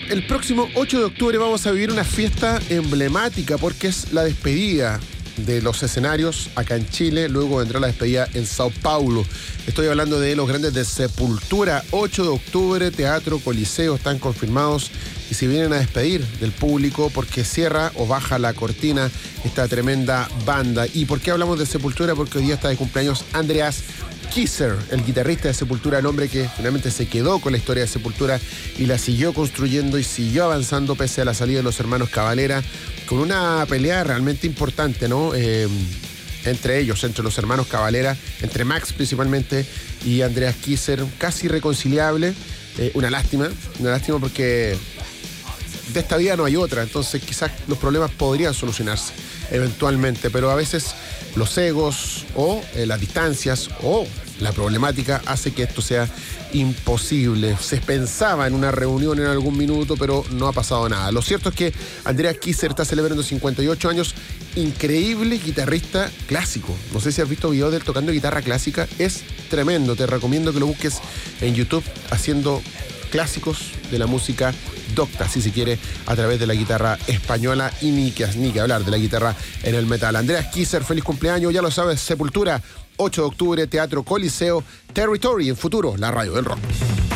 el próximo 8 de octubre vamos a vivir una fiesta emblemática porque es la despedida de los escenarios acá en Chile. Luego vendrá la despedida en Sao Paulo. Estoy hablando de los grandes de Sepultura. 8 de octubre, Teatro Coliseo, están confirmados y se vienen a despedir del público porque cierra o baja la cortina esta tremenda banda. ¿Y por qué hablamos de Sepultura? Porque hoy día está de cumpleaños Andreas Kisser, el guitarrista de Sepultura, el hombre que finalmente se quedó con la historia de Sepultura y la siguió construyendo y siguió avanzando pese a la salida de los hermanos Cavalera, con una pelea realmente importante, ¿no? Entre ellos, entre los hermanos Cavalera, entre Max principalmente y Andreas Kisser, casi reconciliable. Una lástima porque de esta vida no hay otra, entonces quizás los problemas podrían solucionarse eventualmente, pero a veces los egos o las distancias o la problemática hace que esto sea imposible. Se pensaba en una reunión en algún minuto, pero no ha pasado nada. Lo cierto es que Andreas Kisser está celebrando 58 años, increíble guitarrista clásico. No sé si has visto videos de él tocando guitarra clásica, es tremendo. Te recomiendo que lo busques en YouTube haciendo clásicos de la música docta, si se quiere, a través de la guitarra española y ni que hablar de la guitarra en el metal. Andreas Kisser, feliz cumpleaños, ya lo sabes, Sepultura, 8 de octubre, Teatro Coliseo, Territory, en futuro, la radio del rock.